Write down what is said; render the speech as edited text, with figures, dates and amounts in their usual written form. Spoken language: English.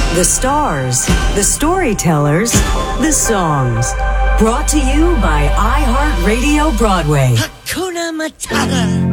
The stars, the storytellers, the songs. Brought to you by iHeartRadio Broadway. Hakuna Matata.